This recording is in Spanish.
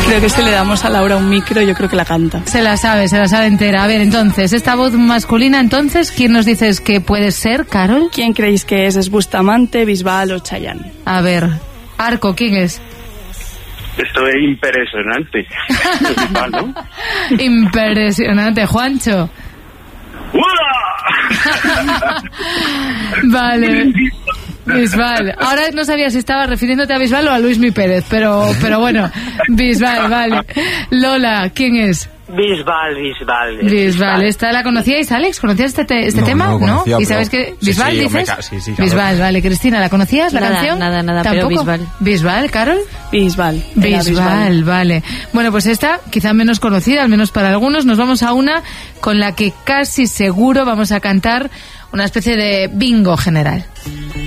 Creo que si le damos a Laura un micro, yo creo que la canta. Se la sabe entera. A ver, entonces, esta voz masculina, entonces, ¿quién nos dices que puede ser, Carol? ¿Quién creéis que es? ¿Es Bustamante, Bisbal o Chayanne? A ver, Arco, ¿quién es? Esto es impresionante. Bisbal, ¿no? Impresionante, Juancho. ¡Hola! Vale. Bisbal. Ahora no sabía si estaba refiriéndote a Bisbal o a Luismi Pérez, pero bueno, Bisbal, vale. Lola, ¿quién es? Bisbal. ¿Esta la conocíais, Alex? ¿Conocías este tema? No lo conocía, ¿Y sabes qué? ¿Bisbal sí, dices? Sí, claro. Bisbal, vale. Cristina, ¿la conocías la canción? Nada, ¿Tampoco? pero Bisbal. ¿Bisbal, Carol? Bisbal. Bisbal, vale. Bueno, pues esta, quizá menos conocida, al menos para algunos. Nos vamos a una con la que casi seguro vamos a cantar una especie de bingo general.